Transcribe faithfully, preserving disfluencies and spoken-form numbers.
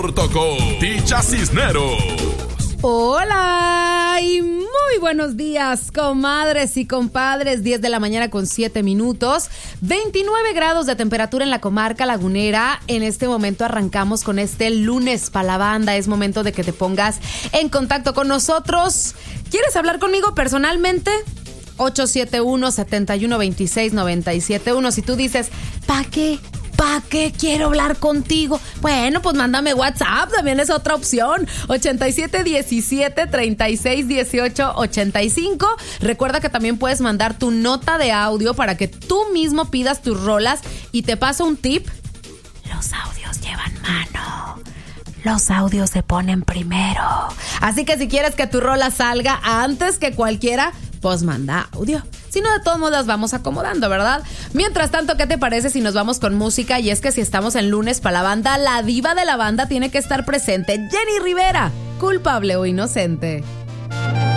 corto con Ticha Cisneros. Hola y muy buenos días, comadres y compadres. Diez de la mañana con siete minutos, veintinueve grados de temperatura en la comarca lagunera. En este momento arrancamos con este lunes pa' la banda. Es momento de que te pongas en contacto con nosotros. ¿Quieres hablar conmigo personalmente? ocho siete uno, siete uno dos seis, nueve siete uno. Si tú dices, ¿pa' qué? ¿Para qué quiero hablar contigo? Bueno, pues mándame WhatsApp, también es otra opción. ochenta y siete diecisiete, treinta y seis dieciocho, ochenta y cinco. Recuerda que también puedes mandar tu nota de audio para que tú mismo pidas tus rolas. Y te paso un tip. Los audios llevan mano. Los audios se ponen primero. Así que si quieres que tu rola salga antes que cualquiera, pues manda audio. Si no, de todos modos las vamos acomodando, ¿verdad? Mientras tanto, ¿qué te parece si nos vamos con música? Y es que si estamos en lunes pa' la banda, la diva de la banda tiene que estar presente. Jenny Rivera, culpable o inocente.